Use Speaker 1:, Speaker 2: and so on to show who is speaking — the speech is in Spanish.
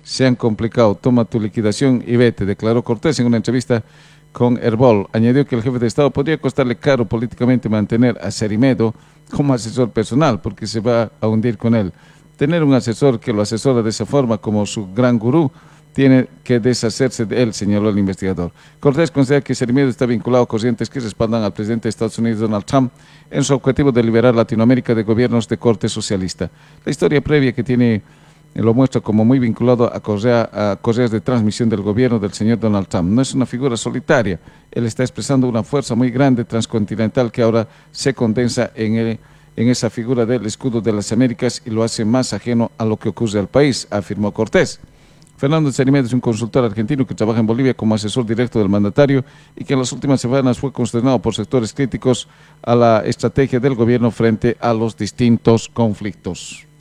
Speaker 1: se han complicado. Toma tu liquidación y vete, declaró Cortés en una entrevista con Herbol. Añadió que el jefe de Estado podría costarle caro políticamente mantener a Cerimedo como asesor personal, porque se va a hundir con él. Tener un asesor que lo asesora de esa forma como su gran gurú, tiene que deshacerse de él, señaló el investigador. Cortés considera que Cerimedo está vinculado a corrientes que respaldan al presidente de Estados Unidos, Donald Trump, en su objetivo de liberar Latinoamérica de gobiernos de corte socialista. La historia previa que tiene lo muestra como muy vinculado a correas de transmisión del gobierno del señor Donald Trump. No es una figura solitaria, él está expresando una fuerza muy grande transcontinental que ahora se condensa en esa figura del escudo de las Américas y lo hace más ajeno a lo que ocurre al país, afirmó Cortés. Fernando Cerimedo es un consultor argentino que trabaja en Bolivia como asesor directo del mandatario y que en las últimas semanas fue consternado por sectores críticos a la estrategia del gobierno frente a los distintos conflictos.